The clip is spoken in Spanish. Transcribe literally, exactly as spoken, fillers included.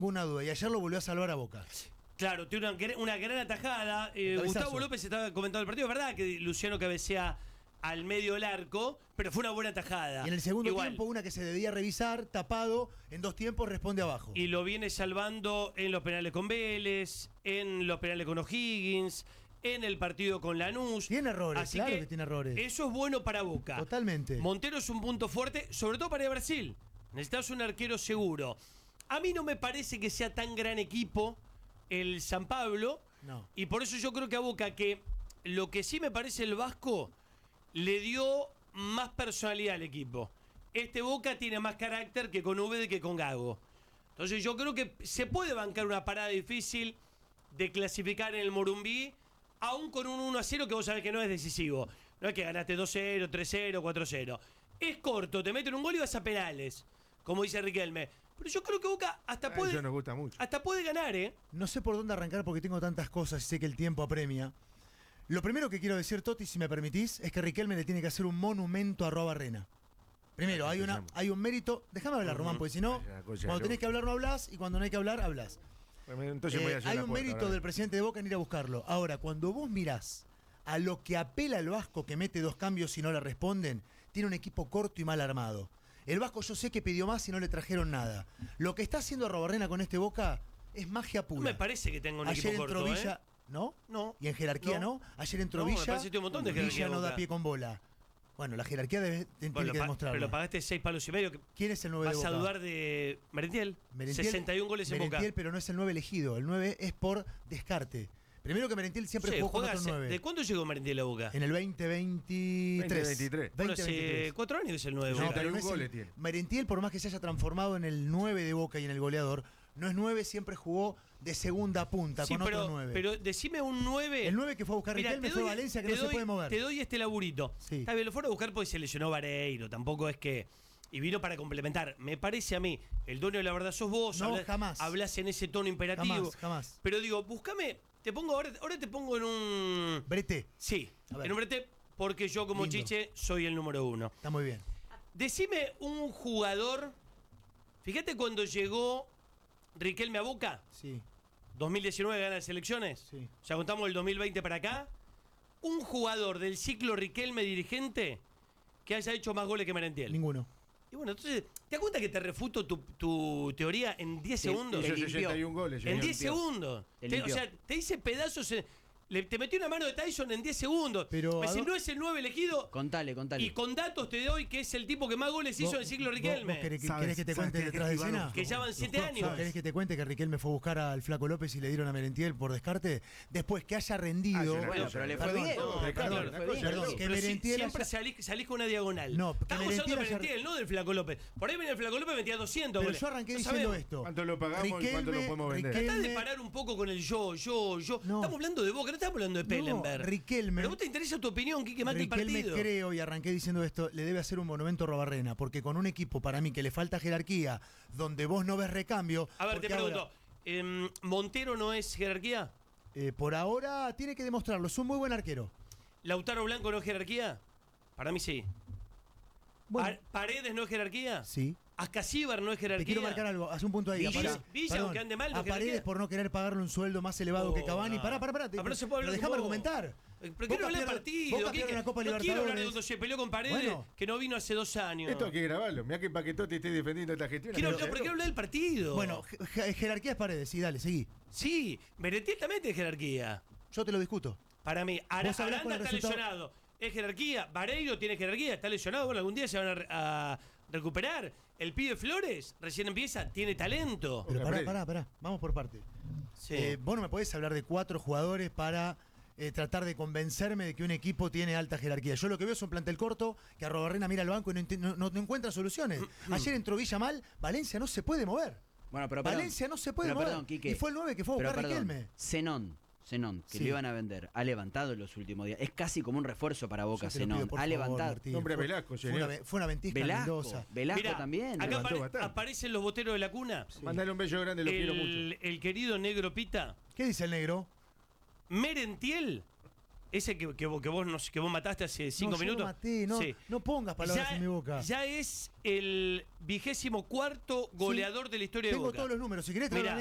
Una duda, y ayer lo volvió a salvar a Boca. Claro, tiene una, una gran atajada. Eh, Gustavo López estaba comentando el partido. Es verdad que Luciano cabecea al medio del arco, pero fue una buena atajada. Y en el segundo Igual. tiempo, una que se debía revisar, tapado, en dos tiempos responde abajo. Y lo viene salvando en los penales con Vélez, en los penales con O'Higgins, en el partido con Lanús. Tiene errores, Así claro que, que tiene errores. Eso es bueno para Boca. Totalmente. Montero es un punto fuerte, sobre todo para Brasil. Necesitas un arquero seguro. A mí no me parece que sea tan gran equipo el San Pablo. No. Y por eso yo creo que a Boca, que lo que sí me parece el Vasco, le dio más personalidad al equipo. Este Boca tiene más carácter que con Úbeda que con Gago. Entonces yo creo que se puede bancar una parada difícil de clasificar en el Morumbí, aún con un uno a cero que vos sabés que no es decisivo. No es que ganaste dos cero, tres cero, cuatro cero. Es corto, te meten un gol y vas a penales, como dice Riquelme. Pero yo creo que Boca hasta puede, eso nos gusta mucho. hasta puede ganar, ¿eh? No sé por dónde arrancar porque tengo tantas cosas y sé que el tiempo apremia. Lo primero que quiero decir, Toti, si me permitís, es que Riquelme le tiene que hacer un monumento a Roa Barrena. Primero, hay, una, hay un mérito. Déjame hablar, Román, porque si no, cuando tenés que hablar no hablas y cuando no hay que hablar, hablas. Entonces Eh, voy a hacer hay una un puerta, mérito ¿verdad? del presidente de Boca en ir a buscarlo. Ahora, cuando vos mirás a lo que apela el Vasco, que mete dos cambios y no le responden, tiene un equipo corto y mal armado. El Vasco yo sé que pidió más y no le trajeron nada. Lo que está haciendo Arrobarrena con este Boca es magia pura. No me parece que tenga un Ayer equipo entró corto, Villa, ¿eh? ¿no? No. Y en jerarquía No. no. Ayer entró No, me Villa. parece que tiene un montón de jerarquía Villa no Boca. da pie con bola. Bueno, la jerarquía debe, tiene Bueno, que pa- demostrarlo. pero lo pagaste seis palos y medio. ¿Quién es el nueve de Vas Boca? a dudar de Merentiel. Merentiel, sesenta y un goles en Merentiel, Boca. pero no es el nueve elegido. El nueve es por descarte. Primero que Merentiel siempre Sí, jugó con juega otro hace- nueve. ¿De cuándo llegó Merentiel a Boca? En el veinte veintitrés. veinte veintitrés. Bueno, hace veinte veintitrés. cuatro años que es el nueve de No, Boca. pero no es goles el- tiene. Merentiel, por más que se haya transformado en el nueve de Boca y en el goleador, no es nueve, siempre jugó de segunda punta Sí, con pero, otro nueve. pero decime un nueve. El nueve que fue a buscar Mirá, Riquelme te fue doy- Valencia, que te no se doy- puede mover. Te doy este laburito. Sí. Está bien, lo fueron a buscar porque se lesionó Vareiro. Tampoco es que. Y vino para complementar. Me parece a mí, el dueño de la verdad sos vos. No, hablas, jamás. Hablas en ese tono imperativo. Jamás, jamás. Pero digo, búscame. Te pongo ahora, ahora te pongo en un. Brete. Sí, A ver. en un brete, porque yo como Lindo. Chiche soy el número uno. Está muy bien. Decime un jugador. Fíjate cuando llegó Riquelme a Boca. Sí. dos mil diecinueve gana las elecciones. Sí. Ya contamos el dos mil veinte para acá. Un jugador del ciclo Riquelme dirigente que haya hecho más goles que Merentiel. Ninguno. Y bueno, entonces, ¿te das cuenta que te refuto tu, tu teoría en diez Sí, segundos? Hizo Te limpió. sesenta y un goles. En señor. diez segundos. Te Te- o limpió. sea, te hice pedazos. en- le, te metió una mano de Tyson en diez segundos. Pero, Me ¿a decís, dó- no es el nueve elegido. Contale, contale. Y con datos te doy que es el tipo que más goles hizo en el ciclo vos- Riquelme. vos querés, que- ¿Sabes- querés que te sabes cuente que detrás de esquivaron escena? Que ya van siete Los años. ¿Querés que te cuente que Riquelme fue a buscar al Flaco López y le dieron a Merentiel por descarte? Después que haya rendido. Ah, yo no- Bueno, pero le fue Perdón, bien. No, perdón, Ricardo, perdón, una fue cosa bien. es perdón, loco. que Pero si- Merentiel siempre haya- salís, salís con una diagonal. No, que Estamos hablando de Merentiel haya- Merentiel, no del Flaco López. Por ahí venía el Flaco López, metía doscientos Pero goles. yo arranqué No diciendo sabemos. esto. ¿Cuánto lo pagamos y cuánto lo podemos vender? Riquelme- Tratá de parar un poco con el yo, yo, yo. No. Estamos hablando de Boca, no estamos hablando de Pellenberg. Riquelme- Pero vos te interesa tu opinión, Quique, mate el Riquelme, partido. creo, y arranqué diciendo esto, le debe hacer un monumento a Robarrena, porque con un equipo para mí que le falta jerarquía, donde vos no ves recambio. A ver, te porque pregunto, ahora, em, ¿Montero no es jerarquía? eh, por ahora tiene que demostrarlo, es un muy buen arquero. ¿Lautaro Blanco no es jerarquía? Para mí sí. Bueno, Pa- ¿Paredes no es jerarquía? sí. ¿Ascasíbar no es jerarquía? Te quiero marcar algo, hace un punto ahí. Villa- a Paredes- Villa, perdón, aunque ande mal, no a es jerarquía. Paredes por no querer pagarle un sueldo más elevado Oh, que Cavani. no. Pará, pará, pará. te- Ah, pero no se puede hablar pero con déjame vos. argumentar. Pero Boca quiero hablar del pierde- partido. Boca Quique. pierde una Copa no quiero hablar de Libertadores. cuando se peleó con Paredes, Bueno. que no vino hace dos años. Esto hay que grabarlo. Mira que Paquetotti esté defendiendo esta gestión. Quiero, Pero- no, pero quiero hablar del partido. Bueno, je- je- jerarquía es Paredes, sí, dale, seguí. Sí, Merentiel también tiene jerarquía. Yo te lo discuto. Para mí, Ara- Vos hablás con Aranda el está resultado- lesionado. Es jerarquía. Vareiro tiene jerarquía. Está lesionado. Bueno, algún día se van a, re- a recuperar. El pibe Flores recién empieza. Tiene talento. Pero Boca pará, Paredes. pará, pará. Vamos por parte. Sí. Eh, vos no me podés hablar de cuatro jugadores para eh, tratar de convencerme de que un equipo tiene alta jerarquía. Yo lo que veo es un plantel corto, que Arrobarrena mira al banco y no, enti- no- no- no encuentra soluciones. Ayer entró Villa mal, Valencia no se puede mover. Bueno, pero perdón. Valencia no se puede Pero mover. perdón, Quique. Y fue el nueve que fue a Pero buscar perdón, Riquelme. Zenón, Zenón, que Sí. le iban a vender, ha levantado en los últimos días. Es casi como un refuerzo para Boca, Yo te lo Zenón. pido, por Ha favor, levantado. Martín. Nombre a Fue- Velasco, fue señor. una, ve- fue una ventisca Velasco, Mendoza. Velasco Mirá, también. acá levantó apare- bastante. aparecen los boteros de la cuna. Mandale un beso grande, lo quiero El, mucho. el querido Negro Pita. ¿Qué dice el negro? Merentiel ese que, que, vos, que, vos, no, que vos mataste hace cinco no, minutos. Yo lo maté, no, sí. no pongas palabras ya, en mi boca. Ya es el vigésimo cuarto goleador sí, de la historia tengo de Boca. Tengo todos los números. Si querés traer